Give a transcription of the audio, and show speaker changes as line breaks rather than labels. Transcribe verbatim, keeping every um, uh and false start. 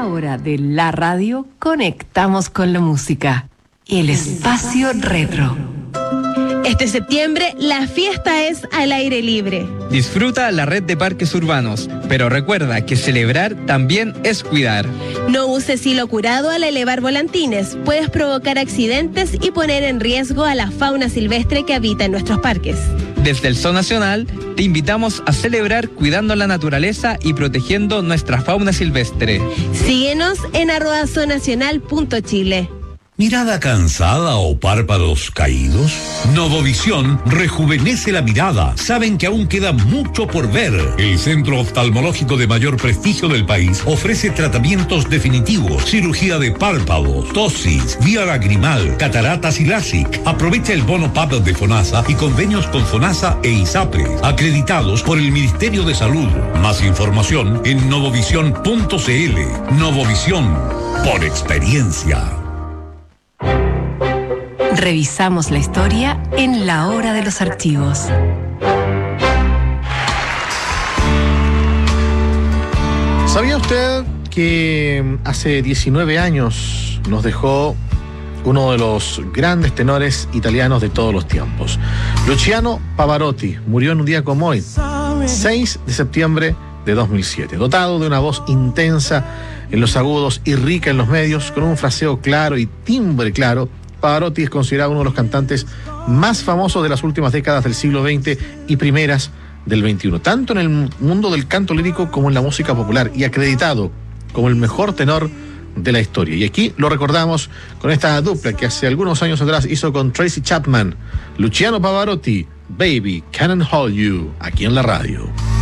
hora de la radio conectamos con la música. El espacio retro.
Este septiembre la fiesta es al aire libre.
Disfruta la red de parques urbanos, pero recuerda que celebrar también es cuidar.
No uses hilo curado al elevar volantines. Puedes provocar accidentes y poner en riesgo a la fauna silvestre que habita en nuestros parques.
Desde el Zoo Nacional te invitamos a celebrar cuidando la naturaleza y protegiendo nuestra fauna silvestre.
Síguenos en arroba zoonacional punto chile.
¿Mirada cansada o párpados caídos? Novovisión rejuvenece la mirada. Saben que aún queda mucho por ver. El centro oftalmológico de mayor prestigio del país ofrece tratamientos definitivos, cirugía de párpados, tosis, vía lagrimal, cataratas y LASIK. Aprovecha el bono P A P de FONASA y convenios con FONASA e ISAPRE, acreditados por el Ministerio de Salud. Más información en novovisión punto cl. Novovisión, por experiencia.
Revisamos la historia en la hora de los archivos.
¿Sabía usted que hace diecinueve años nos dejó uno de los grandes tenores italianos de todos los tiempos? Luciano Pavarotti murió en un día como hoy, seis de septiembre de dos mil siete. Dotado de una voz intensa en los agudos y rica en los medios, con un fraseo claro y timbre claro, Pavarotti es considerado uno de los cantantes más famosos de las últimas décadas del siglo veinte y primeras del veintiuno, tanto en el mundo del canto lírico como en la música popular, y acreditado como el mejor tenor de la historia. Y aquí lo recordamos con esta dupla que hace algunos años atrás hizo con Tracy Chapman, Luciano Pavarotti, Baby, Can't Hold You, aquí en la radio.